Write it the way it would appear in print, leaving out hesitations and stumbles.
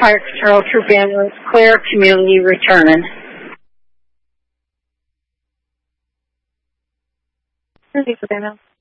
Fire Control Troop Ambulance, clear, community returning. Thank you for the